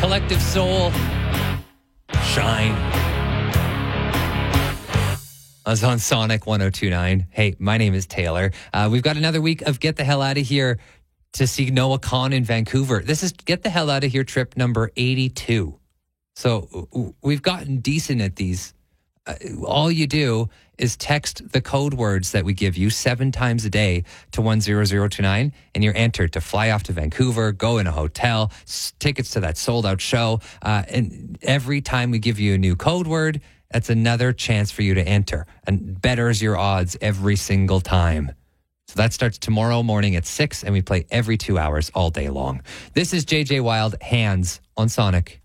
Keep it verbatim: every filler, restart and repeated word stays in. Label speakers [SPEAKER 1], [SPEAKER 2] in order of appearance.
[SPEAKER 1] Collective Soul. Shine. I was on Sonic one oh two point nine. Hey, my name is Taylor. Uh, we've got another week of Get the Hell Out of Here to see Noah Kahan in Vancouver. This is Get the Hell Out of Here trip number eighty-two. So we've gotten decent at these. Uh, all you do is text the code words that we give you seven times a day to one zero zero two nine, and you're entered to fly off to Vancouver, go in a hotel, s- tickets to that sold out show. Uh, and every time we give you a new code word, that's another chance for you to enter, and betters your odds every single time. So that starts tomorrow morning at six, and we play every two hours all day long. This is J J Wild, Hands on Sonic.